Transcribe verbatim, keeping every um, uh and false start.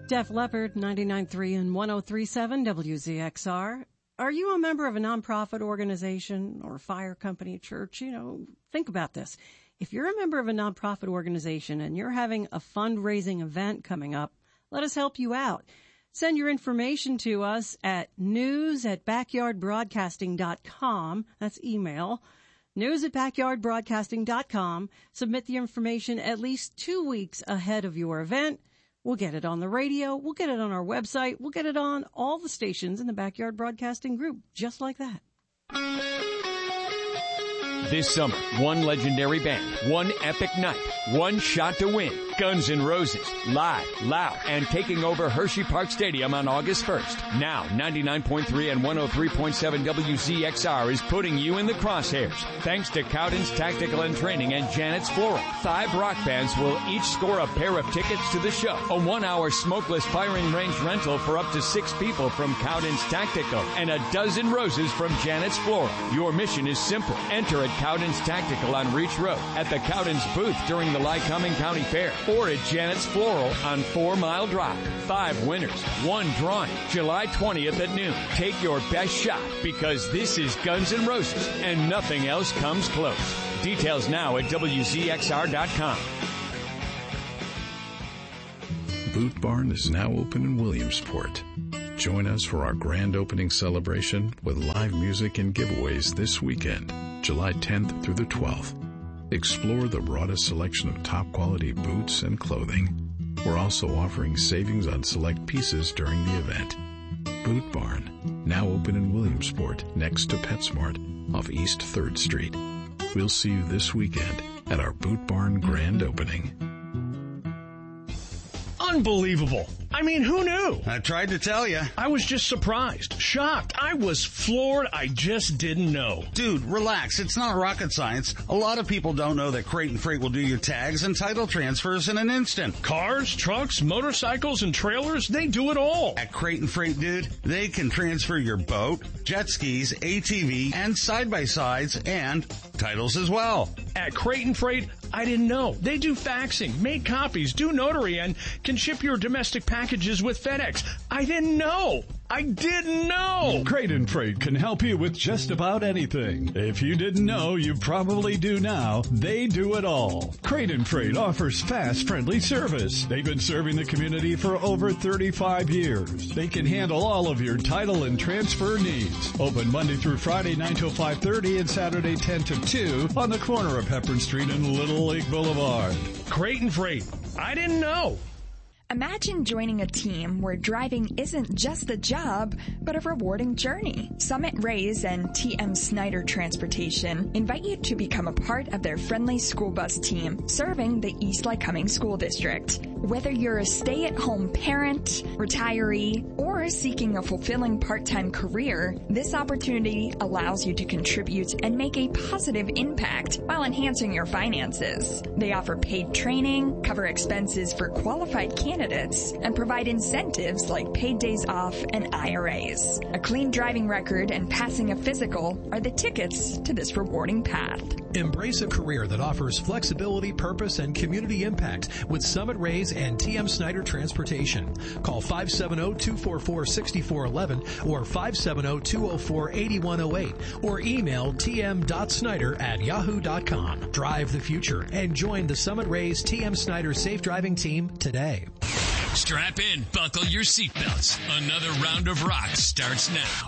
Def Leppard, ninety-nine point three and one oh three point seven W Z X R. Are you a member of a nonprofit organization or fire company, church? You know, think about this. If you're a member of a nonprofit organization and you're having a fundraising event coming up, let us help you out. Send your information to us at news at backyard broadcasting dot com. That's email. news at backyard broadcasting dot com. Submit the information at least two weeks ahead of your event. We'll get it on the radio. We'll get it on our website. We'll get it on all the stations in the Backyard Broadcasting Group, just like that. This summer, one legendary band, one epic night, one shot to win. Guns N' Roses, live, loud, and taking over Hershey Park Stadium on August first. Now, ninety-nine point three and one oh three point seven W Z X R is putting you in the crosshairs. Thanks to Cowden's Tactical and Training and Janet's Floral. Five rock bands will each score a pair of tickets to the show. A one-hour smokeless firing range rental for up to six people from Cowden's Tactical, and a dozen roses from Janet's Floral. Your mission is simple. Enter at Cowden's Tactical on Reach Road, at the Cowden's booth during the Lycoming County Fair, or at Janet's Floral on Four Mile Drive. Five winners, one drawing, July twentieth at noon. Take your best shot, because this is Guns N' Roses, and nothing else comes close. Details now at W Z X R dot com. Boot Barn is now open in Williamsport. Join us for our grand opening celebration with live music and giveaways this weekend, July tenth through the twelfth. Explore the broadest selection of top-quality boots and clothing. We're also offering savings on select pieces during the event. Boot Barn, now open in Williamsport next to PetSmart off East third Street. We'll see you this weekend at our Boot Barn grand opening. Unbelievable. I mean, who knew? I tried to tell you. I was just surprised, shocked. I was floored. I just didn't know. Dude, relax. It's not rocket science. A lot of people don't know that Creighton Freight will do your tags and title transfers in an instant. Cars, trucks, motorcycles, and trailers, they do it all. At Creighton Freight, dude, they can transfer your boat, jet skis, A T V, and side-by-sides, and titles as well. At Creighton Freight, I didn't know. They do faxing, make copies, do notary, and can ship your domestic packages with FedEx. I didn't know. I didn't know. Creighton Freight can help you with just about anything. If you didn't know, you probably do now. They do it all. Creighton Freight offers fast, friendly service. They've been serving the community for over thirty-five years. They can handle all of your title and transfer needs. Open Monday through Friday, nine till five thirty, and Saturday, ten to two, on the corner of Hepburn Street and Little Lake Boulevard. Creighton Freight. I didn't know. Imagine joining a team where driving isn't just a job, but a rewarding journey. Summit Rays and T M Snyder Transportation invite you to become a part of their friendly school bus team serving the East Lycoming School District. Whether you're a stay-at-home parent, retiree, or seeking a fulfilling part-time career, this opportunity allows you to contribute and make a positive impact while enhancing your finances. They offer paid training, cover expenses for qualified candidates, and provide incentives like paid days off and I R As. A clean driving record and passing a physical are the tickets to this rewarding path. Embrace a career that offers flexibility, purpose, and community impact with Summit Rays and T M Snyder Transportation. Call five seven zero, two four four, six four one one or five seven zero, two zero four, eight one zero eight or email tm.snyder at yahoo dot com. Drive the future and join the Summit Rays T M Snyder Safe Driving Team today. Strap in, buckle your seatbelts. Another round of rock starts now.